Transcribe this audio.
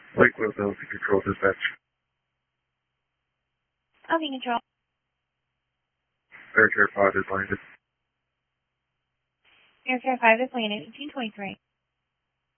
Lakewood Ability Control Dispatch. Okay, Control. Air Care 5 is landed. Air Care 5 is landed, 1823.